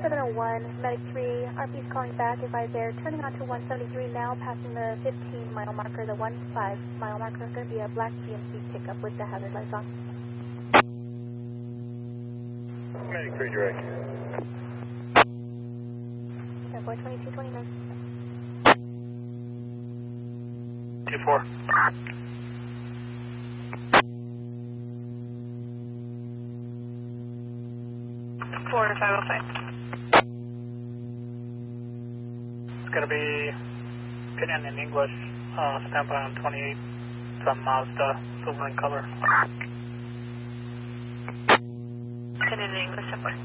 701, Medic 3, RP's calling back, advise they're turning onto 173 now, passing the 15-mile marker, the 15-mile marker, going to be a black GMC pickup with the hazard lights on. Medic 3 direct. 2229. 2-4. Florida 505. It's going to be opinion in English, standby on 28, some Mazda, silver in color. Opinion in English,